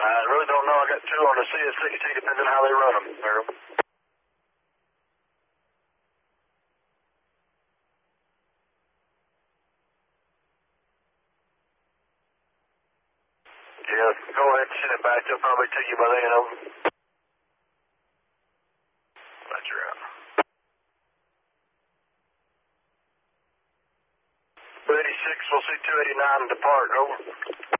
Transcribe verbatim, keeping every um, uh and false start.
I really don't know. I got two on the C S sixty, depending on how they run them. Harold. Yeah, go ahead and send it back. They'll probably take you by then. Over. That's right. two eighty-six, we'll see two eighty-nine depart. Over.